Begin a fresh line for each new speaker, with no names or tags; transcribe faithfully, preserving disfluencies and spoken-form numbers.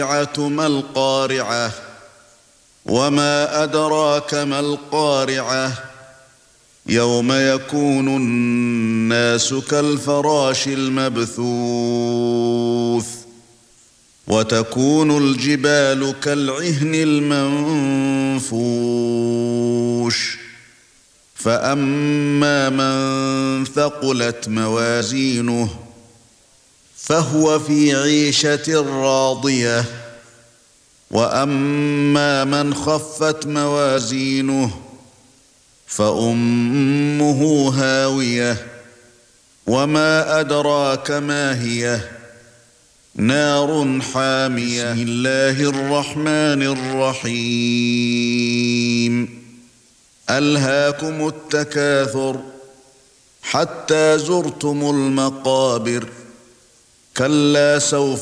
ما القارعة وما أدراك ما القارعة يوم يكون الناس كالفراش المبثوث وتكون الجبال كالعهن المنفوش فأما من ثقلت موازينه فهو في عيشة راضية وأما من خفت موازينه فأمه هاوية وما أدراك ما هي نار حامية. بسم الله الرحمن الرحيم ألهاكم التكاثر حتى زرتم المقابر كلا سوف